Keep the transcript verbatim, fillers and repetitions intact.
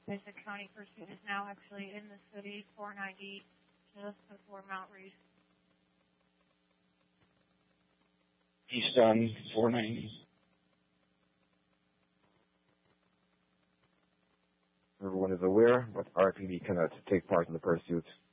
Basic County pursuit is now actually in the city, four ninety, just before Mount Reese. East on four ninety. Everyone is aware, but R P D cannot take part in the pursuit.